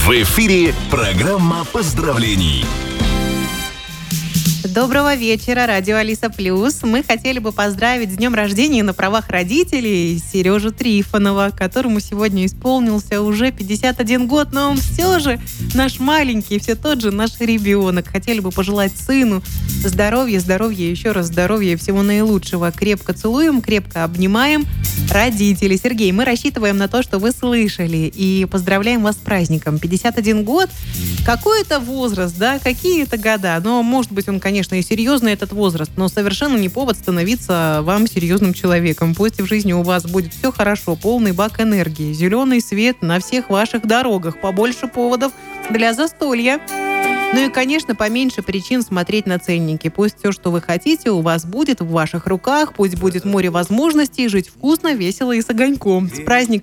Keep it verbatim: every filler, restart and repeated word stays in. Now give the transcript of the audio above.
В эфире программа поздравлений. Доброго вечера, радио Алиса Плюс. Мы хотели бы поздравить с днем рождения на правах родителей Сережу Трифонова, которому сегодня исполнился уже пятьдесят один год, но он все же наш маленький, все тот же наш ребенок. Хотели бы пожелать сыну здоровья, здоровья, еще раз здоровья и всего наилучшего. Крепко целуем, крепко обнимаем родителей. Сергей, мы рассчитываем на то, что вы слышали, и поздравляем вас с праздником. пятьдесят один год, какой это возраст, да, какие это года, но может быть он, конечно, Конечно, и серьезный этот возраст, но совершенно не повод становиться вам серьезным человеком. Пусть в жизни у вас будет все хорошо, полный бак энергии, зеленый свет на всех ваших дорогах, побольше поводов для застолья. Ну и, конечно, поменьше причин смотреть на ценники. Пусть все, что вы хотите, у вас будет в ваших руках, пусть будет море возможностей жить вкусно, весело и с огоньком. С праздником!